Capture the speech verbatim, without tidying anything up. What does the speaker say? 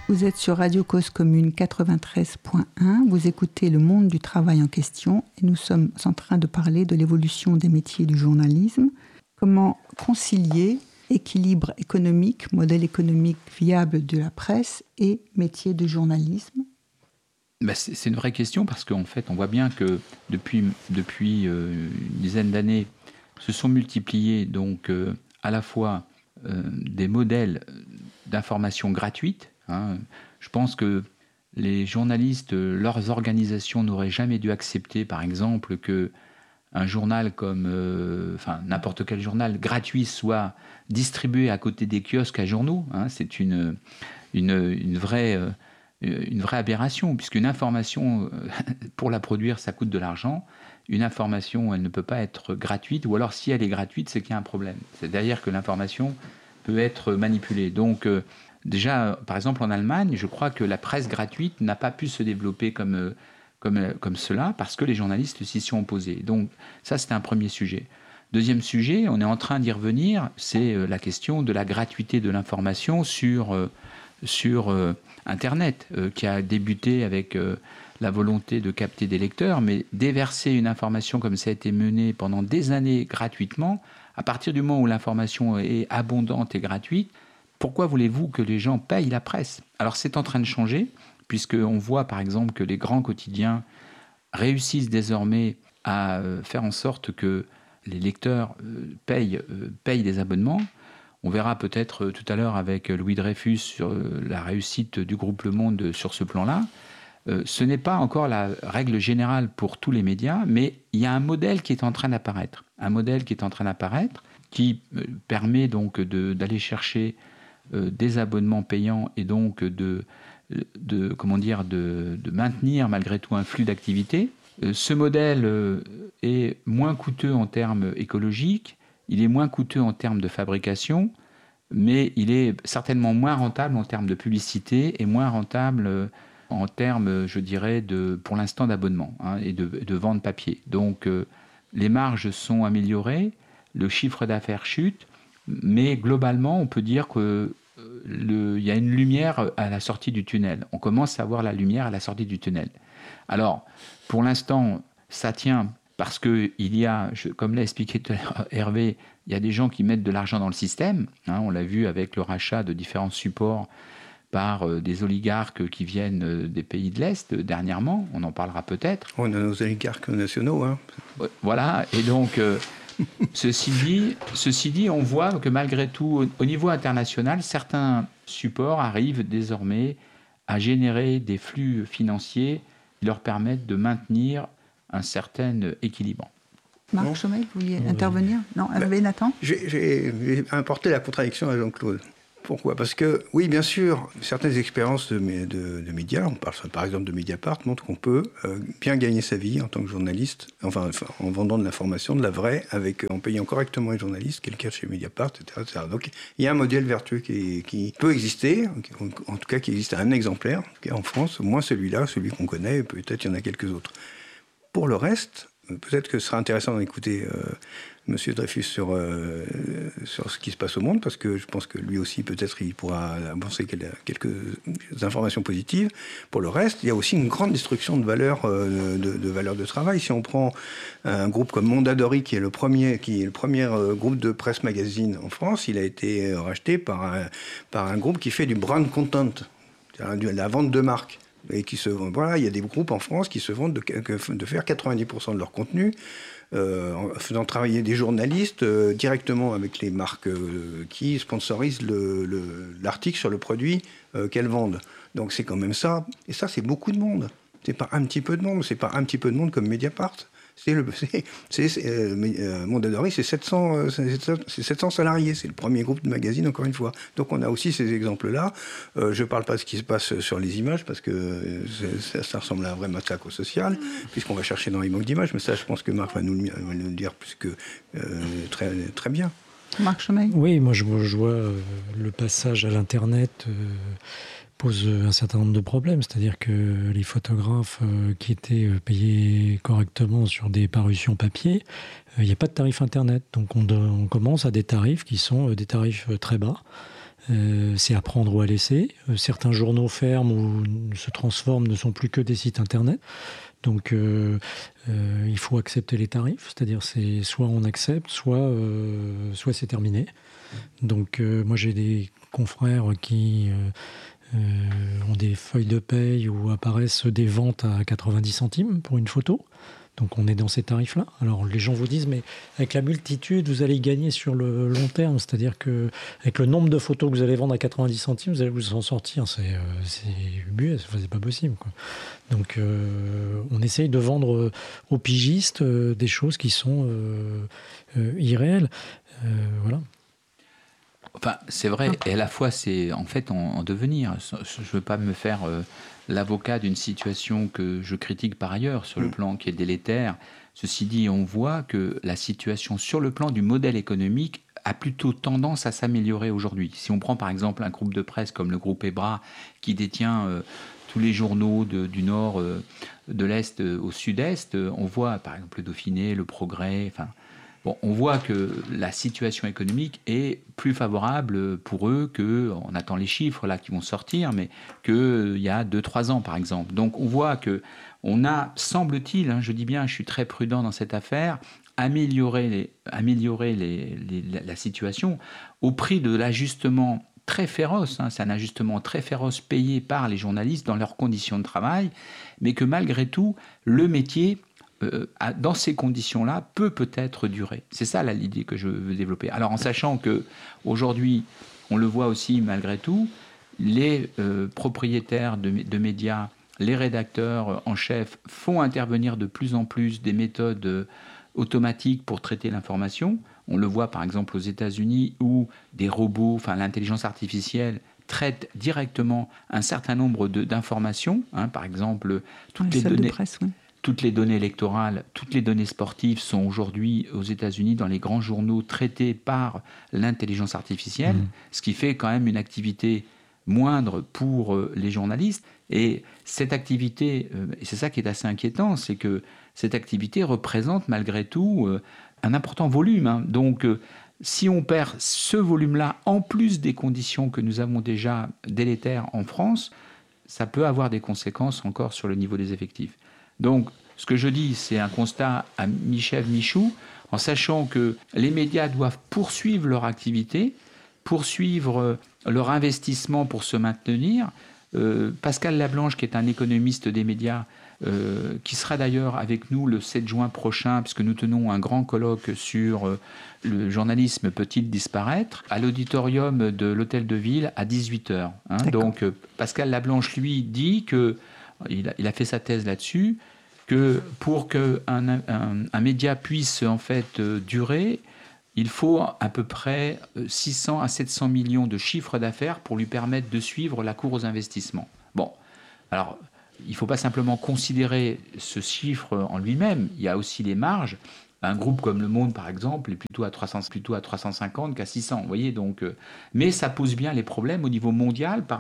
Vous êtes sur Radio Cause Commune quatre-vingt-treize point un, vous écoutez Le Monde du Travail en question et nous sommes en train de parler de l'évolution des métiers du journalisme. Comment concilier équilibre économique, modèle économique viable de la presse et métier de journalisme? Ben c'est, c'est une vraie question parce qu'en fait, on voit bien que depuis, depuis euh, une dizaine d'années, se sont multipliés donc euh, à la fois euh, des modèles d'information gratuite. Hein. Je pense que les journalistes, leurs organisations n'auraient jamais dû accepter, par exemple, que un journal comme, euh, enfin n'importe quel journal gratuit soit distribué à côté des kiosques à journaux. Hein. C'est une, une, une vraie euh, une vraie aberration, puisqu'une information, pour la produire, ça coûte de l'argent. Une information, elle ne peut pas être gratuite, ou alors si elle est gratuite, c'est qu'il y a un problème. C'est-à-dire que l'information peut être manipulée. Donc, euh, déjà, par exemple, en Allemagne, je crois que la presse gratuite n'a pas pu se développer comme, comme, comme cela, parce que les journalistes s'y sont opposés. Donc, ça, c'était un premier sujet. Deuxième sujet, on est en train d'y revenir, c'est la question de la gratuité de l'information sur... Euh, sur euh, Internet, euh, qui a débuté avec euh, la volonté de capter des lecteurs, mais déverser une information comme ça a été mené pendant des années gratuitement, à partir du moment où l'information est abondante et gratuite, pourquoi voulez-vous que les gens payent la presse? Alors c'est en train de changer, puisqu'on voit par exemple que les grands quotidiens réussissent désormais à euh, faire en sorte que les lecteurs euh, payent, euh, payent des abonnements. On verra peut-être tout à l'heure avec Louis Dreyfus sur la réussite du groupe Le Monde sur ce plan-là. Euh, ce n'est pas encore la règle générale pour tous les médias, mais il y a un modèle qui est en train d'apparaître. Un modèle qui est en train d'apparaître, qui euh, permet donc de, d'aller chercher euh, des abonnements payants et donc de, de, comment dire, de, de maintenir malgré tout un flux d'activité. Euh, ce modèle euh, est moins coûteux en termes écologiques. Il est moins coûteux en termes de fabrication, mais il est certainement moins rentable en termes de publicité et moins rentable en termes, je dirais, de, pour l'instant d'abonnement hein, et de, de vente papier. Donc euh, les marges sont améliorées, le chiffre d'affaires chute, mais globalement, on peut dire qu'il y a une lumière à la sortie du tunnel. On commence à voir la lumière à la sortie du tunnel. Alors, pour l'instant, ça tient... Parce qu'il y a, comme l'a expliqué tout à l'heure Hervé, il y a des gens qui mettent de l'argent dans le système. Hein, on l'a vu avec le rachat de différents supports par euh, des oligarques qui viennent euh, des pays de l'Est euh, dernièrement. On en parlera peut-être. On a nos oligarques nationaux. Hein. Voilà. Et donc, euh, ceci dit, ceci dit, on voit que malgré tout, au, au niveau international, certains supports arrivent désormais à générer des flux financiers qui leur permettent de maintenir un certain équilibre. Marc bon. Chomel, vous vouliez intervenir? Non, Hervé, bah, Nathan j'ai, j'ai apporté la contradiction à Jean-Claude. Pourquoi? Parce que, oui, bien sûr, certaines expériences de, de, de médias, on parle par exemple de Mediapart, montrent qu'on peut euh, bien gagner sa vie en tant que journaliste, enfin, enfin en vendant de l'information, de la vraie, avec, en payant correctement les journalistes, qui est le cas chez Mediapart, et cetera, et cetera. Donc, il y a un modèle vertueux qui, qui peut exister, en tout cas qui existe à un exemplaire, en France, au moins celui-là, celui qu'on connaît, peut-être il y en a quelques autres. Pour le reste, peut-être que ce sera intéressant d'écouter euh, M. Dreyfus sur, euh, sur ce qui se passe au monde, parce que je pense que lui aussi, peut-être, il pourra avancer quelques informations positives. Pour le reste, il y a aussi une grande destruction de valeurs euh, de, de, valeur de travail. Si on prend un groupe comme Mondadori, qui est le premier, qui est le premier euh, groupe de presse magazine en France, il a été racheté par un, par un groupe qui fait du brand content, c'est-à-dire de la vente de marques. Et qui se voilà, il y a des groupes en France qui se vendent de, de faire quatre-vingt-dix pour cent de leur contenu, euh, en faisant travailler des journalistes euh, directement avec les marques euh, qui sponsorisent le, le, l'article sur le produit euh, qu'elles vendent. Donc c'est quand même ça. Et ça, c'est beaucoup de monde. C'est pas un petit peu de monde. C'est pas un petit peu de monde comme Mediapart. C'est le, c'est, c'est, c'est euh, Mondadori, c'est sept cents, euh, c'est, c'est sept cents salariés. C'est le premier groupe de magazine, encore une fois. Donc on a aussi ces exemples-là. Euh, je ne parle pas de ce qui se passe sur les images, parce que euh, ça, ça ressemble à un vrai massacre social, puisqu'on va chercher dans les manques d'images. Mais ça, je pense que Marc va nous, va nous le dire plus que euh, très, très bien. Marc Chomel. Oui, moi je, je vois euh, le passage à l'Internet... Euh, pose un certain nombre de problèmes, c'est-à-dire que les photographes euh, qui étaient payés correctement sur des parutions papier, il euh, n'y a pas de tarif Internet. Donc on, on commence à des tarifs qui sont euh, des tarifs très bas. Euh, c'est à prendre ou à laisser. Euh, certains journaux ferment ou se transforment, ne sont plus que des sites internet. Donc euh, euh, il faut accepter les tarifs, c'est-à-dire c'est soit on accepte, soit, euh, soit c'est terminé. Donc euh, moi j'ai des confrères qui euh, euh, ont des feuilles de paye où apparaissent des ventes à quatre-vingt-dix centimes pour une photo. Donc on est dans ces tarifs-là. Alors les gens vous disent, mais avec la multitude, vous allez gagner sur le long terme. C'est-à-dire qu'avec le nombre de photos que vous allez vendre à quatre-vingt-dix centimes, vous allez vous en sortir. C'est, euh, c'est ubuesque, enfin, c'est pas possible, quoi. Donc euh, on essaye de vendre aux pigistes euh, des choses qui sont euh, euh, irréelles. Euh, voilà. Enfin, c'est vrai, et à la fois, c'est en fait en, en devenir. Je ne veux pas me faire euh, l'avocat d'une situation que je critique par ailleurs sur le plan qui est délétère. Ceci dit, on voit que la situation sur le plan du modèle économique a plutôt tendance à s'améliorer aujourd'hui. Si on prend par exemple un groupe de presse comme le groupe EBRA, qui détient euh, tous les journaux de, du nord, euh, de l'est euh, au sud-est, euh, on voit par exemple le Dauphiné, le Progrès, enfin... Bon, on voit que la situation économique est plus favorable pour eux que, on attend les chiffres là qui vont sortir, mais qu'il y a deux trois ans par exemple. Donc on voit qu'on a, semble-t-il, hein, je dis bien, je suis très prudent dans cette affaire, amélioré, les, amélioré les, les, la situation au prix de l'ajustement très féroce, hein, c'est un ajustement très féroce payé par les journalistes dans leurs conditions de travail, mais que malgré tout, le métier... Euh, dans ces conditions-là, peut peut-être durer. C'est ça là, l'idée que je veux développer. Alors en sachant qu'aujourd'hui, on le voit aussi malgré tout, les euh, propriétaires de, de médias, les rédacteurs en chef font intervenir de plus en plus des méthodes euh, automatiques pour traiter l'information. On le voit par exemple aux États-Unis où des robots, enfin l'intelligence artificielle, traite directement un certain nombre de, d'informations. Hein, par exemple, toutes les, les données... De presse, oui. Toutes les données électorales, toutes les données sportives sont aujourd'hui aux États-Unis dans les grands journaux traitées par l'intelligence artificielle, mmh. ce qui fait quand même une activité moindre pour les journalistes. Et cette activité, et c'est ça qui est assez inquiétant, c'est que cette activité représente malgré tout un important volume. Hein. Donc, si on perd ce volume-là, en plus des conditions que nous avons déjà délétères en France, ça peut avoir des conséquences encore sur le niveau des effectifs. Donc, ce que je dis, c'est un constat à mi-chef, mi-chou, en sachant que les médias doivent poursuivre leur activité, poursuivre leur investissement pour se maintenir. Euh, Pascal Lablanche, qui est un économiste des médias, euh, qui sera d'ailleurs avec nous le sept juin prochain, puisque nous tenons un grand colloque sur euh, le journalisme peut-il disparaître, à l'auditorium de l'Hôtel de Ville à dix-huit heures. Hein. Donc, euh, Pascal Lablanche, lui, dit que Il a, il a fait sa thèse là-dessus, que pour qu'un un, un média puisse en fait euh, durer, il faut à peu près six cents à sept cents millions de chiffre d'affaires pour lui permettre de suivre la cour aux investissements. Bon, alors il ne faut pas simplement considérer ce chiffre en lui-même, il y a aussi les marges. Un groupe comme Le Monde, par exemple, est plutôt à trois cents, plutôt à trois cent cinquante qu'à six cents. Vous voyez, donc, euh, mais ça pose bien les problèmes au niveau mondial par